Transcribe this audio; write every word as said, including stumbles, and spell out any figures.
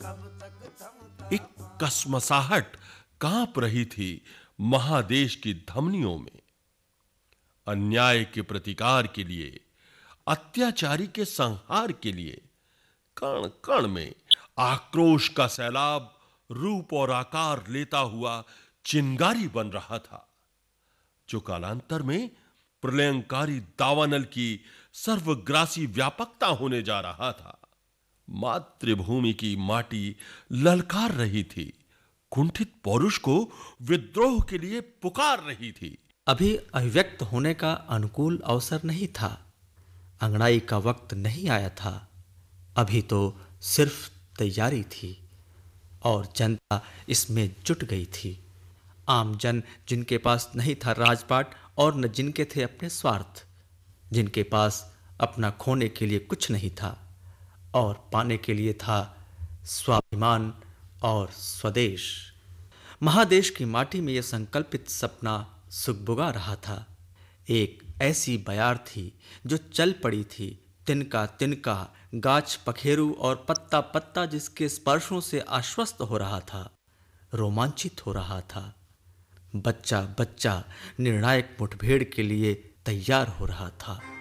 एक कसमसाहट कांप रही थी महादेश की धमनियों में। अन्याय के प्रतिकार के लिए, अत्याचारी के संहार के लिए कण कण में आक्रोश का सैलाब रूप और आकार लेता हुआ चिंगारी बन रहा था, जो कालांतर में प्रलयंकारी दावानल की सर्वग्रासी व्यापकता होने जा रहा था। मातृभूमि की माटी ललकार रही थी, कुंठित पौरुष को विद्रोह के लिए पुकार रही थी। अभी अभिव्यक्त होने का अनुकूल अवसर नहीं था, अंगड़ाई का वक्त नहीं आया था। अभी तो सिर्फ तैयारी थी और जनता इसमें जुट गई थी। आम जन जिनके पास नहीं था राजपाट और न जिनके थे अपने स्वार्थ, जिनके पास अपना खोने के लिए कुछ नहीं था और पाने के लिए था स्वाभिमान और स्वदेश। महादेश की माटी में यह संकल्पित सपना सुगबुगा रहा था। एक ऐसी बयार थी जो चल पड़ी थी, तिनका तिनका, गाछ पखेरु और पत्ता पत्ता जिसके स्पर्शों से आश्वस्त हो रहा था, रोमांचित हो रहा था। बच्चा बच्चा निर्णायक मुठभेड़ के लिए तैयार हो रहा था।